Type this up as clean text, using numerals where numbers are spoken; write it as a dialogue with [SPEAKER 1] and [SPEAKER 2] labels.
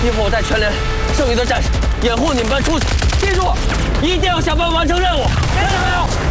[SPEAKER 1] 一会儿我带全连剩余的战士掩护你们班出去，记住，一定要想办法完成任务。